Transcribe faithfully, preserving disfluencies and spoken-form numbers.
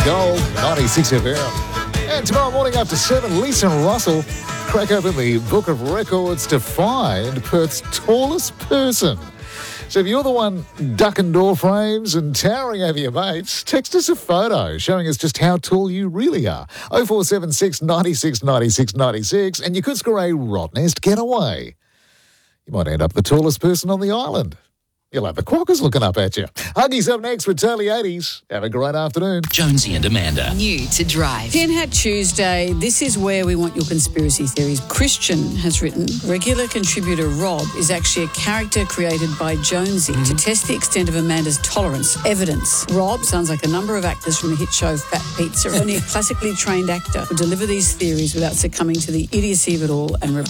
Gold, ninety-six F M. And tomorrow morning after seven, Lisa and Russell crack open the Book of Records to find Perth's tallest person. So if you're the one ducking door frames and towering over your mates, text us a photo showing us just how tall you really are. oh four seven six, nine six, nine six, nine six, and you could score a Rottnest getaway. You might end up the tallest person on the island. You'll have the Quackers looking up at you. Huggies up next with Totally eighties. Have a great afternoon. Jonesy and Amanda. New to Drive. Tin Hat Tuesday, this is where we want your conspiracy theories. Christian has written, regular contributor Rob is actually a character created by Jonesy mm-hmm. to test the extent of Amanda's tolerance. Evidence. Rob sounds like a number of actors from the hit show Fat Pizza. Only a classically trained actor would deliver these theories without succumbing to the idiocy of it all and